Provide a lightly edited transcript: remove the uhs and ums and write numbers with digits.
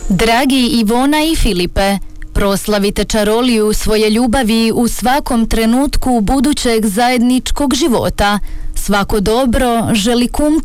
Dragi Ivona i Filipe, proslavite čaroliju svoje ljubavi u svakom trenutku budućeg zajedničkog života. Svako dobro želi kum